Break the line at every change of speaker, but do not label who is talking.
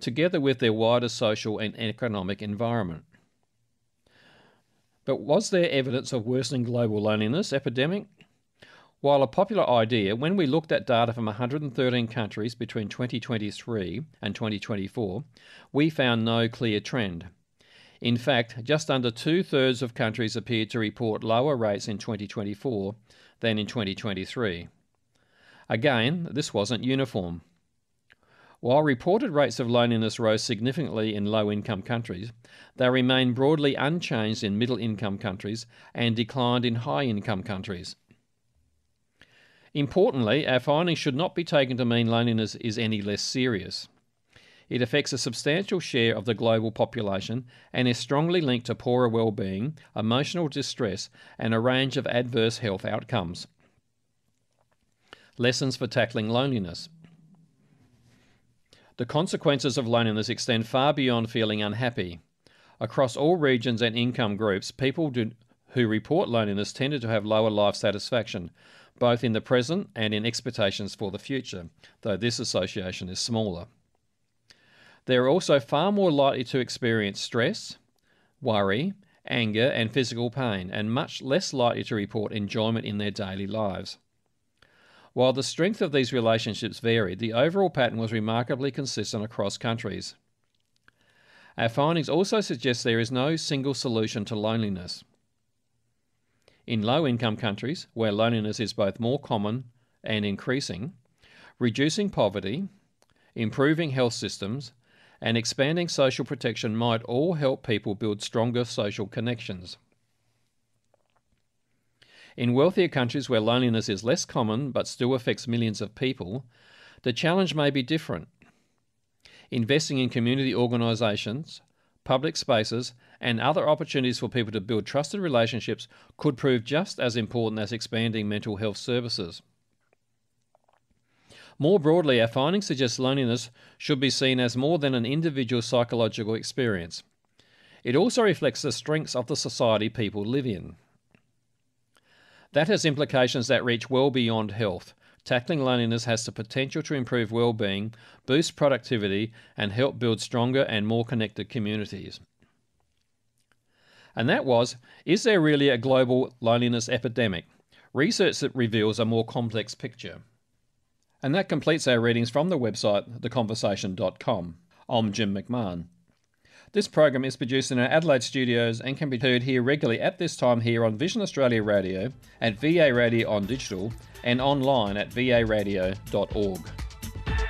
together with their wider social and economic environment. But was there evidence of worsening global loneliness epidemic? While a popular idea, when we looked at data from 113 countries between 2023 and 2024, we found no clear trend. In fact, just under 2/3 of countries appeared to report lower rates in 2024 than in 2023. Again, this wasn't uniform. While reported rates of loneliness rose significantly in low-income countries, they remained broadly unchanged in middle-income countries and declined in high-income countries. Importantly, our findings should not be taken to mean loneliness is any less serious. It affects a substantial share of the global population and is strongly linked to poorer well-being, emotional distress, and a range of adverse health outcomes. Lessons for tackling loneliness. The consequences of loneliness extend far beyond feeling unhappy. Across all regions and income groups, people who report loneliness tended to have lower life satisfaction, both in the present and in expectations for the future, though this association is smaller. They are also far more likely to experience stress, worry, anger, and physical pain, and much less likely to report enjoyment in their daily lives. While the strength of these relationships varied, the overall pattern was remarkably consistent across countries. Our findings also suggest there is no single solution to loneliness. In low-income countries, where loneliness is both more common and increasing, reducing poverty, improving health systems, and expanding social protection might all help people build stronger social connections. In wealthier countries where loneliness is less common but still affects millions of people, the challenge may be different. Investing in community organisations, public spaces, and other opportunities for people to build trusted relationships could prove just as important as expanding mental health services. More broadly, our findings suggest loneliness should be seen as more than an individual psychological experience. It also reflects the strengths of the society people live in. That has implications that reach well beyond health. Tackling loneliness has the potential to improve well-being, boost productivity, and help build stronger and more connected communities. And that was, is there really a global loneliness epidemic? Research that reveals a more complex picture. And that completes our readings from the website theconversation.com. I'm Jim McMahon. This program is produced in our Adelaide studios and can be heard here regularly at this time here on Vision Australia Radio, at VA Radio on digital, and online at varadio.org.